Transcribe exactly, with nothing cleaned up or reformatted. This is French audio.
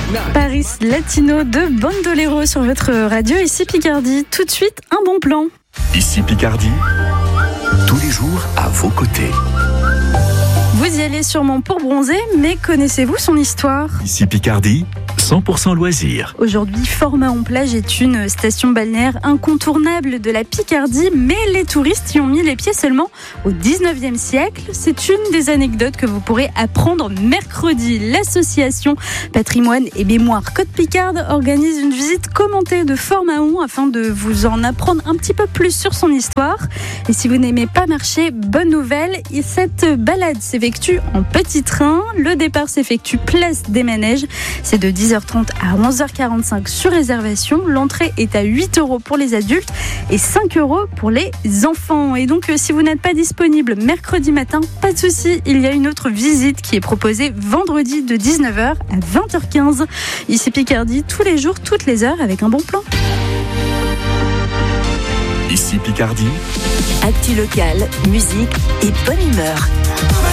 Paris Latino de Bandolero sur votre radio. Ici Picardie, tout de suite un bon plan. Ici Picardie, tous les jours à vos côtés. Vous y allez sûrement pour bronzer, mais connaissez-vous son histoire ? Ici Picardie, cent pour cent loisirs. Aujourd'hui, Fort-Mahon-Plage est une station balnéaire incontournable de la Picardie, mais les touristes y ont mis les pieds seulement au dix-neuvième siècle. C'est une des anecdotes que vous pourrez apprendre mercredi. L'association Patrimoine et Mémoire Côte Picarde organise une visite commentée de Fort-Mahon afin de vous en apprendre un petit peu plus sur son histoire. Et si vous n'aimez pas marcher, bonne nouvelle, cette balade s'effectue en petit train. Le départ s'effectue place des Manèges. C'est de dix heures trente à onze heures quarante-cinq sur réservation. L'entrée est à huit euros pour les adultes et cinq euros pour les enfants. Et donc, si vous n'êtes pas disponible mercredi matin, pas de souci, il y a une autre visite qui est proposée vendredi de dix-neuf heures à vingt heures quinze. Ici Picardie, tous les jours, toutes les heures, avec un bon plan. Ici Picardie, actu locale, musique et bonne humeur.